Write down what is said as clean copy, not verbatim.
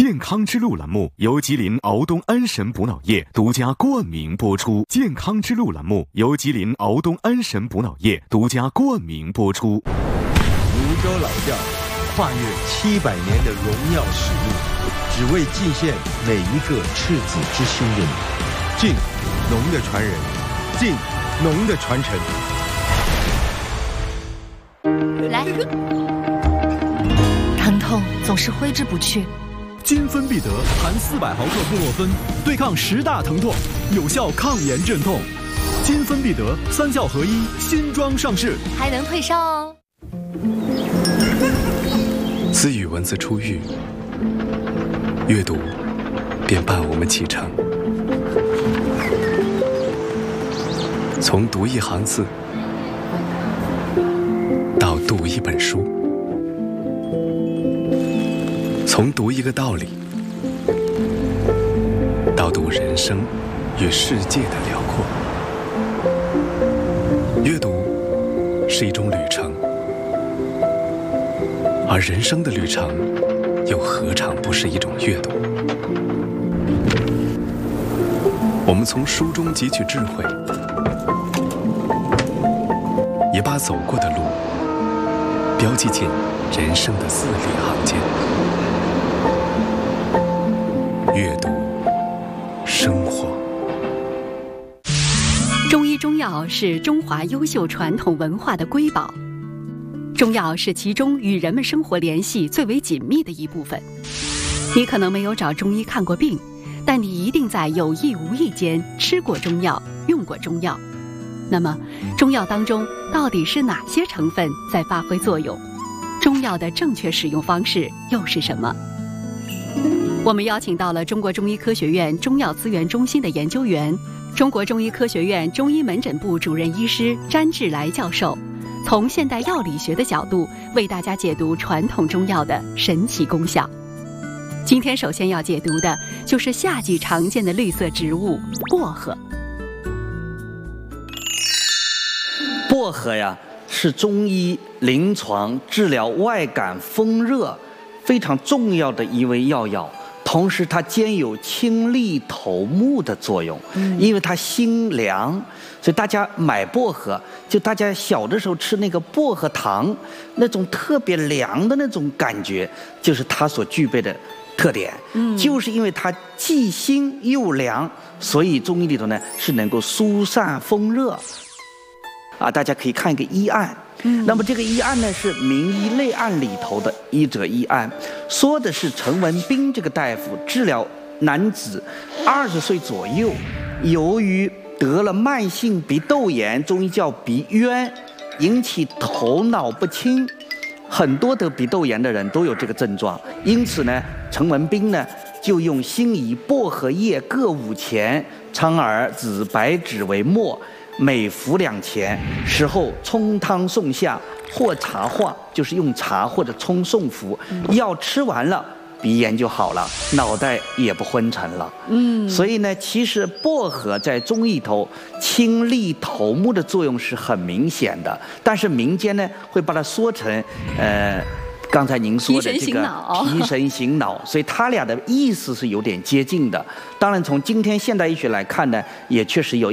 健康之路栏目由吉林敖东安神补脑液独家冠名播出。健康之路栏目由吉林敖东安神补脑液独家冠名播出。 泸州老窖跨越700年的荣耀使命，只为尽献每一个赤子之心的你。晋农的传人，晋农的传承。 来，疼痛总是挥之不去。 金芬必得含400毫克布洛芬，对抗10大疼痛，有效抗炎镇痛。金芬必得3效合一新装上市， 还能退烧哦。 自语文字出狱，阅读便伴我们启程。从读一行字到读一本书，从读一个道理到读人生与世界的辽阔。阅读是一种旅程，而人生的旅程又何尝不是一种阅读？我们从书中汲取智慧，也把走过的路标记进人生的字里行间。阅读生活。 中医中药是中华优秀传统文化的瑰宝，中药是其中与人们生活联系最为紧密的一部分。你可能没有找中医看过病，但你一定在有意无意间吃过中药，用过中药。那么，中药当中到底是哪些成分在发挥作用？中药的正确使用方式又是什么？我们邀请到了中国中医科学院中药资源中心的研究员，中国中医科学院中医门诊部主任医师詹志来教授，从现代药理学的角度为大家解读传统中药的神奇功效。今天首先要解读的就是夏季常见的绿色植物薄荷。 薄荷呀，是中医临床治疗外感风热非常重要的一味药药，同时它兼有清利头目的作用，因为它辛凉，所以大家买薄荷，就大家小的时候吃那个薄荷糖，那种特别凉的那种感觉，就是它所具备的特点。就是因为它既辛又凉，所以中医里头呢是能够疏散风热。大家可以看一个医案。那么这个医案呢是名医类案里头的医者医案，说的是陈文彬这个大夫治疗男子20岁左右，由于得了慢性鼻窦炎，中医叫鼻渊，引起头脑不清。很多得鼻窦炎的人都有这个症状，因此呢，陈文彬呢就用辛夷、薄荷叶各5钱，苍耳、紫白芷为末，每服2钱，食后冲汤送下，或茶化，就是用茶或者冲送服。药吃完了，鼻炎就好了，脑袋也不昏沉了。所以呢，其实薄荷在中医头清利头目的作用是很明显的，但是民间呢会把它说成刚才您说的这个提神醒脑，所以它俩的意思是有点接近的。当然，从今天现代医学来看呢，也确实有